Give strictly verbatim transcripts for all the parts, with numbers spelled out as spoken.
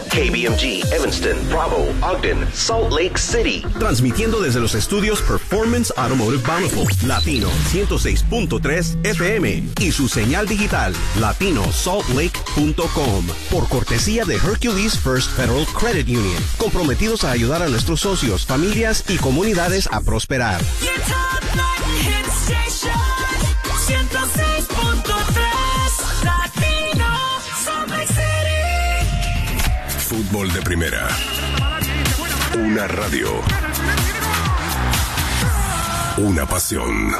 K B M G, Evanston, Bravo, Ogden, Salt Lake City. Transmitiendo desde los estudios Performance Automotive Bountiful, Latino ciento seis punto tres F M y su señal digital, latino salt lake punto com. Por cortesía de Hercules First Federal Credit Union, comprometidos a ayudar a nuestros socios, familias y comunidades a prosperar. ciento seis punto tres Latino Salt Lake City. Fútbol de primera. Una radio. Una pasión.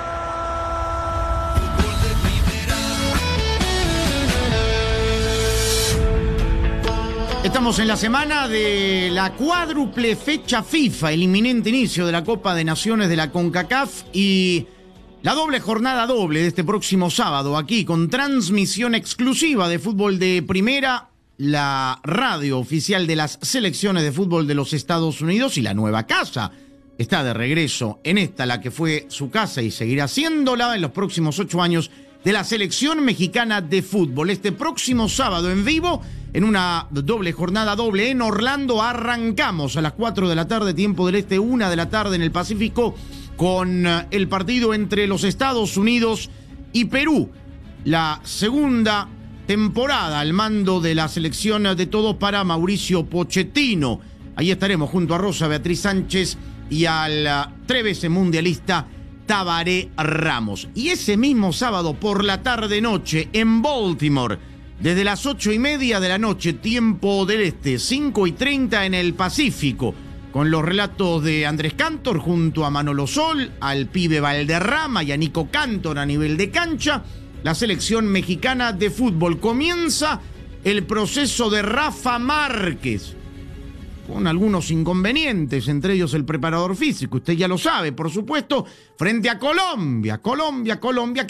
Estamos en la semana de la cuádruple fecha FIFA, el inminente inicio de la Copa de Naciones de la CONCACAF y la doble jornada doble de este próximo sábado, aquí con transmisión exclusiva de fútbol de primera, la radio oficial de las selecciones de fútbol de los Estados Unidos y la nueva casa. Está de regreso en esta, la que fue su casa y seguirá siéndola en los próximos ocho años, de la selección mexicana de fútbol. Este próximo sábado en vivo, en una doble jornada doble en Orlando, arrancamos a las cuatro de la tarde, tiempo del este, una de la tarde en el Pacífico, con el partido entre los Estados Unidos y Perú. La segunda temporada al mando de la selección de todos para Mauricio Pochettino. Ahí estaremos junto a Rosa Beatriz Sánchez y al tres veces mundialista Tabaré Ramos. Y ese mismo sábado por la tarde-noche en Baltimore, desde las ocho y media de la noche, tiempo del este, cinco y treinta en el Pacífico, con los relatos de Andrés Cantor junto a Manolo Sol, al pibe Valderrama y a Nico Cantor a nivel de cancha, la selección mexicana de fútbol. Comienza el proceso de Rafa Márquez, con algunos inconvenientes, entre ellos el preparador físico, usted ya lo sabe, por supuesto, frente a Colombia, Colombia, Colombia,